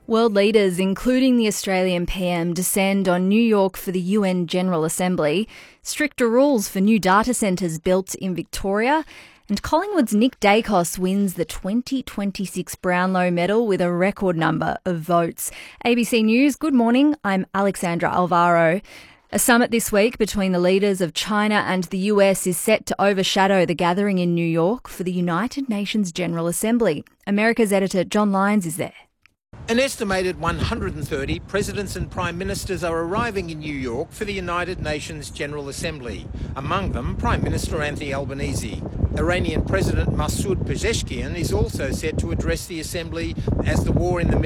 World leaders, including the Australian PM, descend on New York for the UN General Assembly, stricter rules for new data centres built in Victoria, and Collingwood's Nick Dacos wins the 2026 Brownlow Medal with a record number of votes. ABC News, good morning, I'm Alexandra Alvaro. A summit this week between the leaders of China and the US is set to overshadow the gathering in New York for the United Nations General Assembly. America's editor John Lyons is there. An estimated 130 presidents and prime ministers are arriving in New York for the United Nations General Assembly. Among them, Prime Minister Anthony Albanese. Iranian President Masoud Pezeshkian is also set to address the Assembly as the war in the